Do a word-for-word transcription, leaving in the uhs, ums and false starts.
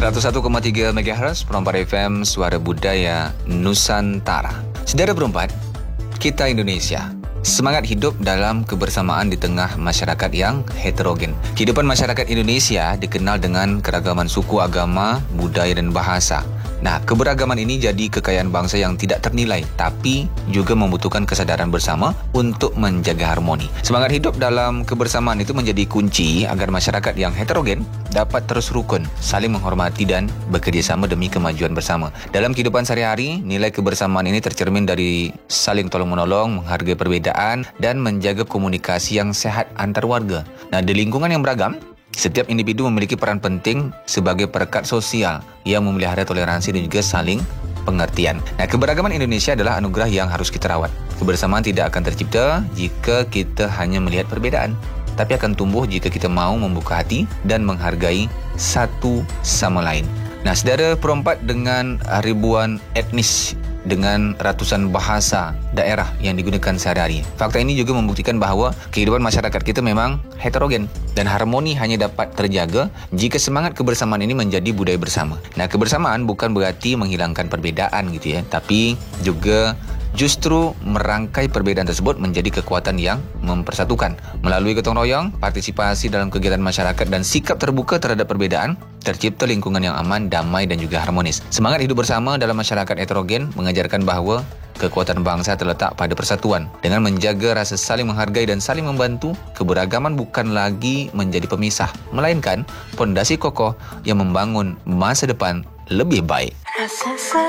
seratus satu koma tiga megahertz Perompak F M, Suara Budaya Nusantara. Saudara Perompak, kita Indonesia semangat hidup dalam kebersamaan di tengah masyarakat yang heterogen. Kehidupan masyarakat Indonesia dikenal dengan keragaman suku, agama, budaya dan bahasa. Nah, keberagaman ini jadi kekayaan bangsa yang tidak ternilai, tapi juga membutuhkan kesadaran bersama untuk menjaga harmoni. Semangat hidup dalam kebersamaan itu menjadi kunci agar masyarakat yang heterogen dapat terus rukun, saling menghormati dan bekerjasama demi kemajuan bersama. Dalam kehidupan sehari-hari, nilai kebersamaan ini tercermin dari saling tolong-menolong, menghargai perbedaan, dan menjaga komunikasi yang sehat antar warga. Nah, di lingkungan yang beragam, setiap individu memiliki peran penting sebagai perekat sosial yang memelihara toleransi dan juga saling pengertian. Nah, keberagaman Indonesia adalah anugerah yang harus kita rawat. Kebersamaan tidak akan tercipta jika kita hanya melihat perbedaan, tapi akan tumbuh jika kita mau membuka hati dan menghargai satu sama lain. Nah, saudara Perompak, dengan ribuan etnis, dengan ratusan bahasa daerah yang digunakan sehari-hari, fakta ini juga membuktikan bahawa kehidupan masyarakat kita memang heterogen dan harmoni hanya dapat terjaga jika semangat kebersamaan ini menjadi budaya bersama. Nah, kebersamaan bukan berarti menghilangkan perbedaan gitu ya, tapi juga justru merangkai perbedaan tersebut menjadi kekuatan yang mempersatukan. Melalui gotong royong, partisipasi dalam kegiatan masyarakat dan sikap terbuka terhadap perbedaan, tercipta lingkungan yang aman, damai dan juga harmonis. Semangat hidup bersama dalam masyarakat heterogen mengajarkan bahawa kekuatan bangsa terletak pada persatuan. Dengan menjaga rasa saling menghargai dan saling membantu, keberagaman bukan lagi menjadi pemisah, melainkan pondasi kokoh yang membangun masa depan lebih baik.